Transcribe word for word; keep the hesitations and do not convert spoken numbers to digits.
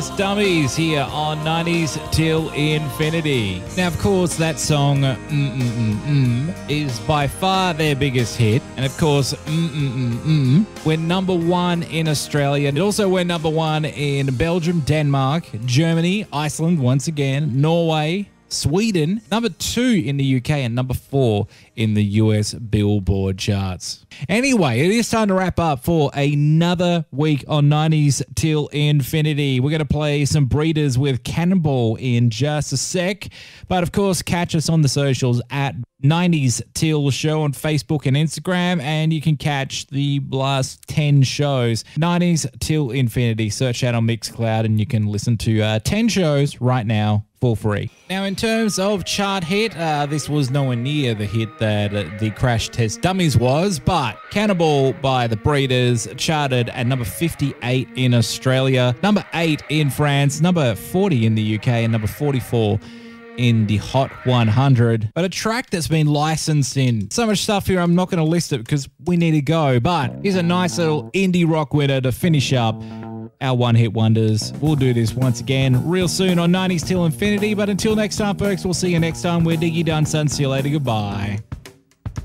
Dummies here on nineties Till Infinity. Now, of course, that song mm, mm, mm, mm, is by far their biggest hit. And of course, mm, mm, mm, mm, went number one in Australia. It also went number one in Belgium, Denmark, Germany, Iceland, once again, Norway, Sweden, number two in the U K, and number four in the U S Billboard charts. Anyway, it is time to wrap up for another week on nineties Till Infinity. We're going to play some Breeders with Cannonball in just a sec. But of course, catch us on the socials at nineties Till Show on Facebook and Instagram, and you can catch the last ten shows. nineties Till Infinity. Search that on Mixcloud, and you can listen to uh, ten shows right now for free. Now, in terms of chart hit, uh, this was nowhere near the hit that uh, the Crash Test Dummies was, but Cannonball by the Breeders charted at number fifty-eight in Australia, number eight in France, number forty in the U K, and number forty-four in the Hot one hundred. But a track that's been licensed in so much stuff here, I'm not going to list it because we need to go. But here's a nice little indie rock winner to finish up our one-hit wonders. We'll do this once again real soon on nineties Till Infinity. But until next time, folks, we'll see you next time. We're Diggy Dunson. See you later. Goodbye.